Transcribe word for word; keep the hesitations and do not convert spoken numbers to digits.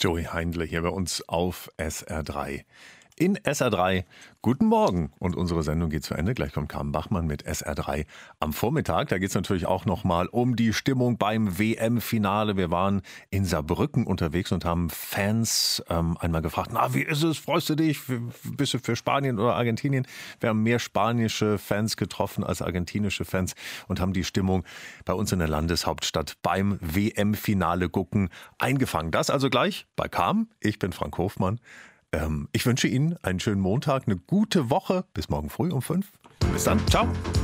Joey Heindle hier bei uns auf S R drei. In S R drei, guten Morgen. Und unsere Sendung geht zu Ende. Gleich kommt Carmen Bachmann mit S R drei am Vormittag. Da geht es natürlich auch nochmal um die Stimmung beim W M-Finale. Wir waren in Saarbrücken unterwegs und haben Fans ähm, einmal gefragt, na, wie ist es? Freust du dich? Bist du für Spanien oder Argentinien? Wir haben mehr spanische Fans getroffen als argentinische Fans und haben die Stimmung bei uns in der Landeshauptstadt beim W M-Finale gucken eingefangen. Das also gleich bei Carmen. Ich bin Frank Hofmann. Ich wünsche Ihnen einen schönen Montag, eine gute Woche. Bis morgen früh um fünf. Bis dann. Ciao.